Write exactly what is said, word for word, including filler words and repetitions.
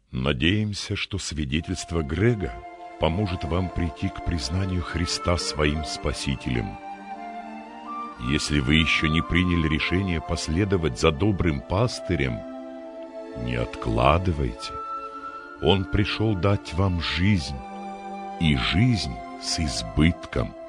Надеемся, что свидетельство Грега поможет вам прийти к признанию Христа своим Спасителем. Если вы еще не приняли решение последовать за добрым пастырем, не откладывайте. Он пришел дать вам жизнь, и жизнь с избытком.